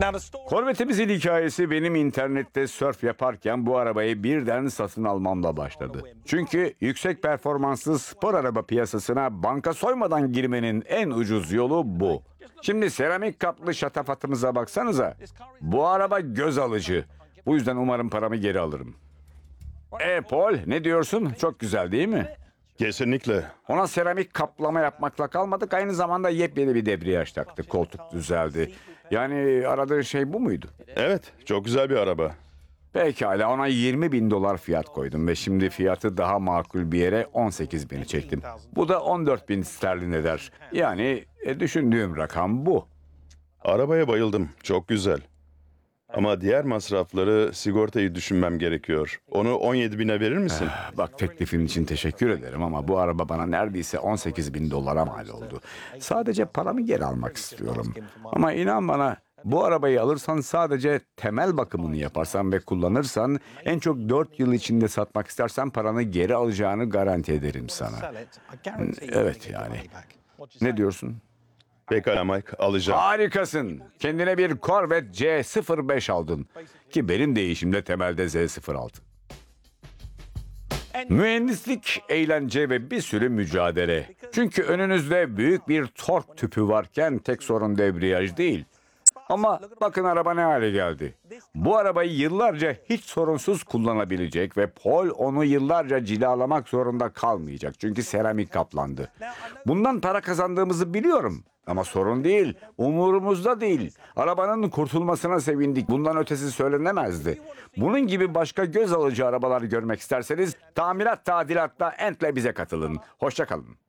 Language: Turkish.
Korvetimizin hikayesi benim internette sörf yaparken bu arabayı birden satın almamla başladı. Çünkü yüksek performanslı spor araba piyasasına banka soymadan girmenin en ucuz yolu bu. Şimdi seramik kaplı şatafatımıza baksanıza. Bu araba göz alıcı. Bu yüzden umarım paramı geri alırım. Paul, ne diyorsun? Çok güzel değil mi? Kesinlikle. Ona seramik kaplama yapmakla kalmadık. Aynı zamanda yepyeni bir debriyaj taktık. Koltuk düzeldi. Yani aradığı şey bu muydu? Evet, çok güzel bir araba. Pekala, ona 20 bin dolar fiyat koydum ve şimdi fiyatı daha makul bir yere 18 bini çektim. Bu da 14 bin sterlin eder. Yani düşündüğüm rakam bu. Arabaya bayıldım. Çok güzel. Ama diğer masrafları, sigortayı düşünmem gerekiyor. Onu 17 bine verir misin? Bak, teklifin için teşekkür ederim ama bu araba bana neredeyse 18 bin dolara mal oldu. Sadece paramı geri almak istiyorum. Ama inan bana, bu arabayı alırsan sadece temel bakımını yaparsan ve kullanırsan en çok 4 yıl içinde satmak istersen paranı geri alacağını garanti ederim sana. Evet yani. Ne diyorsun? Pekala Mike, alacağım. Harikasın. Kendine bir Corvette C05 aldın. Ki benim değişimde temelde Z06. Mühendislik, eğlence ve bir sürü mücadele. Çünkü önünüzde büyük bir tork tüpü varken tek sorun debriyaj değil. Ama bakın araba ne hale geldi. Bu arabayı yıllarca hiç sorunsuz kullanabilecek ve Paul onu yıllarca cilalamak zorunda kalmayacak. Çünkü seramik kaplandı. Bundan para kazandığımızı biliyorum. Ama sorun değil, umurumuzda değil. Arabanın kurtulmasına sevindik. Bundan ötesi söylenemezdi. Bunun gibi başka göz alıcı arabalar görmek isterseniz tamirat tadilatta Ent'le bize katılın. Hoşça kalın.